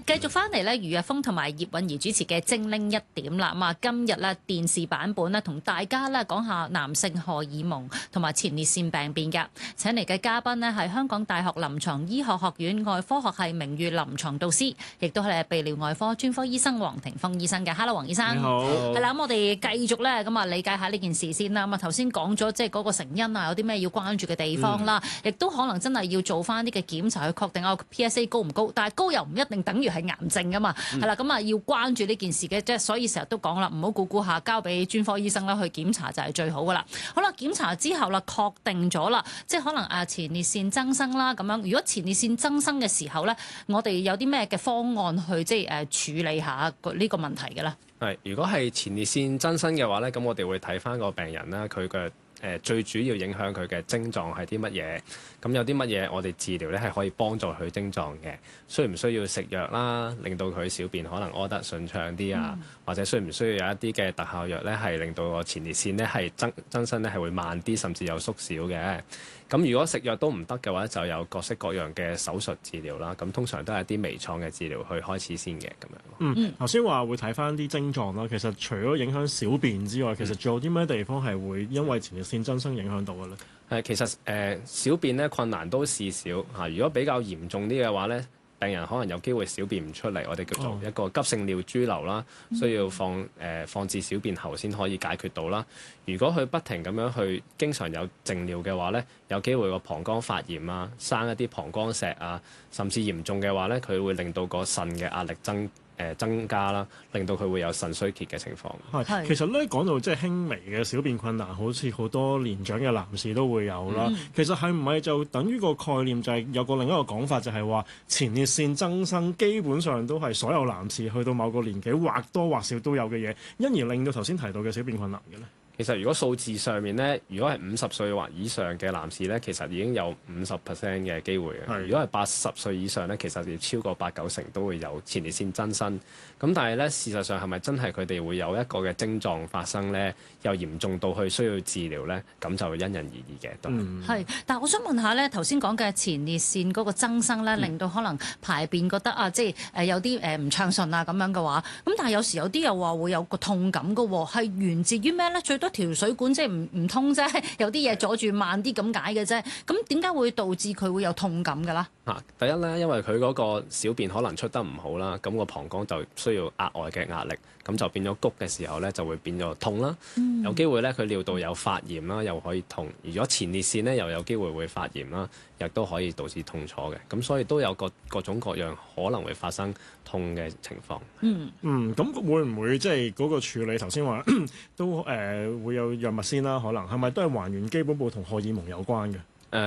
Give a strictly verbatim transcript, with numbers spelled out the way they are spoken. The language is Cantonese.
繼續翻嚟咧，余若峰同埋葉韻儀主持嘅《精靈一點》啦。咁啊，今日咧電視版本咧，同大家咧講下男性荷爾蒙同埋前列腺病變嘅。請嚟嘅嘉賓呢係香港大學臨床醫學學院外科學系名譽臨床導師，亦都係泌尿外科專科醫生黃庭鋒醫生嘅。Hello， 黃醫生。 你好。 係啦，咁我哋繼續咧咁啊理解下呢件事先啦。咁啊頭先講咗即係嗰個成因啊，有啲咩要關注嘅地方啦，亦、嗯、都可能真係要做翻啲嘅檢查去確定個 P S A 高唔高，但係高又唔一定等於係癌症噶嘛。係啦、嗯，咁啊要關注呢件事嘅，即係所以成日都講啦，唔好估估下，交俾專科醫生啦去檢查就係最好噶啦。好啦，檢查之後啦，確定咗啦，即係可能啊前列腺增生啦咁樣。如果前列腺增生嘅時候咧，我哋有啲咩嘅方案去即係誒處理下呢個問題嘅咧？ 係，如果係前列腺增生嘅話咧，咁我哋會睇翻個病人啦，佢嘅誒最主要影響佢嘅症狀係啲乜嘢？咁有啲乜嘢我哋治療咧係可以幫助佢症狀嘅？需唔需要食藥啦，令到佢小便可能屙得順暢啲啊？嗯、或者需唔需要有一啲嘅特效藥咧，係令到個前列腺咧係增增生咧係會慢啲，甚至有縮小嘅？咁如果食藥都唔得嘅話，就有各式各樣嘅手術治療啦。咁通常都係一啲微創嘅治療去開始先嘅咁樣。 嗯，頭先話會睇翻啲症狀啦。其實除咗影響小便之外，其實仲有啲咩地方係會因為前列腺增生影響到嘅咧？ 係其實誒、呃、小便咧困難都事少嚇。如果比較嚴重啲嘅話咧，病人可能有機會小便唔出嚟，我哋叫做一個急性尿潴留啦，哦、需要放誒、呃、放置小便後先可以解決到啦。如果佢不停咁樣去經常有靜尿嘅話咧，有機會個膀胱發炎啊，生一啲膀胱石啊，甚至嚴重嘅話咧，佢會令到個腎嘅壓力增。誒增加啦，令到佢會有腎衰竭嘅情況。 係，其實咧講到即係輕微嘅小便困難，好似好多年長嘅男士都會有啦。嗯、其實係唔係就等於個概念就係有個另一個講法，就係話前列腺增生基本上都係所有男士去到某個年紀或多或少都有嘅嘢，因而令到頭先提到嘅小便困難嘅咧。 其實如果數字上面咧，如果係五十歲或以上嘅男士咧，其實已經有五十 percent 嘅機會嘅。是如果係八十歲以上咧，其實要超過八九成都會有前列腺增生。咁但係咧，事實上係咪真係佢哋會有一個嘅症狀發生咧？又嚴重到去需要治療咧？咁就因人而異嘅。都係、 嗯。但係我想問下咧，頭先講嘅前列腺嗰個增生咧，令到可能排便覺得啊，即係誒有啲誒唔暢順啊咁樣嘅話，咁但係有時有啲又話會有個痛感嘅喎，係源自於咩咧？最多條水管即係唔唔通啫，有啲嘢阻住慢啲咁解嘅啫。咁點解會導致佢會有痛感㗎啦？ 啊，第一咧，因為佢嗰個小便可能出得唔好啦，咁個膀胱就需要額外嘅壓力，咁就變咗谷嘅時候咧，就會變咗痛啦。嗯、有機會咧，佢尿道有發炎啦，又可以痛。如果前列腺咧，又有機會會發炎啦，亦都可以導致痛楚嘅。咁所以都有各各種各樣可能會發生痛嘅情況。 嗯嗯，咁會唔會即係嗰個處理頭先話都誒、呃、會有藥物先啦？可能係咪都係還原基本步同荷爾蒙有關嘅？